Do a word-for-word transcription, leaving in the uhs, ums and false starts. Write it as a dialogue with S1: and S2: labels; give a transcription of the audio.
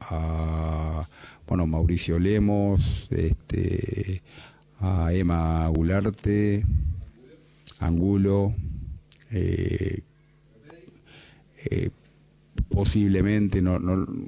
S1: a bueno, Mauricio Lemos, este, a Emma Gularte, Angulo, eh, eh, posiblemente, no, no